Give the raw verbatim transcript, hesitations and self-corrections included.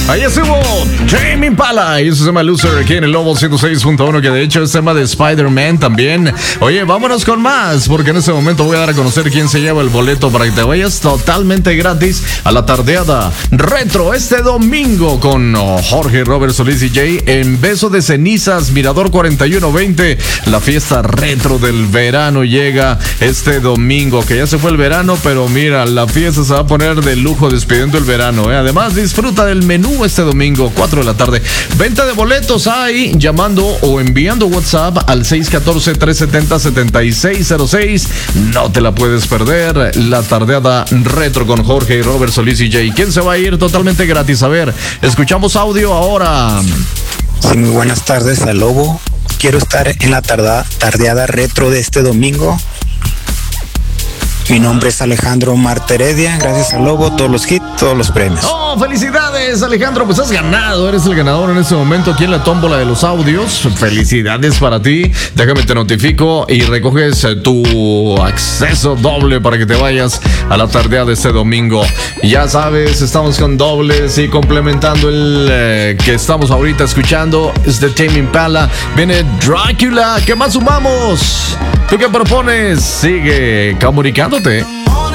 Ahí estuvo Tame Impala y eso se llama Loser aquí en el Lobo ciento seis punto uno, que de hecho es tema de Spider-Man también. Oye, vámonos con más, porque en este momento voy a dar a conocer quién se lleva el boleto para que te vayas totalmente gratis a la tardeada retro este domingo con Jorge, Robert Solís y Jay en Beso de Cenizas, Mirador cuarenta y uno veinte. La fiesta retro del verano llega este domingo, que ya se fue el verano, pero mira, la fiesta se va a poner de lujo despidiendo el verano, ¿eh? Además, disfruta del menú este domingo, cuatro de la tarde. Venta de boletos hay llamando o enviando WhatsApp al seis uno cuatro, tres siete cero, siete seis cero seis. No te la puedes perder. La tardeada retro con Jorge, Robert Solís y Jay. ¿Quién se va a ir totalmente gratis? A ver, escuchamos audio ahora. Sí, muy buenas tardes al Lobo. Quiero estar en la tarda, tardeada retro de este domingo. Mi nombre es Alejandro Marta Heredia. Gracias al Lobo, todos los hits, todos los premios. ¡Oh, felicidades, Alejandro! Pues has ganado, eres el ganador en este momento aquí en la tómbola de los audios. Felicidades para ti. Déjame te notifico y recoges tu acceso doble para que te vayas a la tardea de este domingo. Ya sabes, estamos con dobles y complementando el eh, que estamos ahorita escuchando es de Tame Impala. Viene Drácula. ¿Qué más sumamos? ¿Tú qué propones? Sigue comunicándote.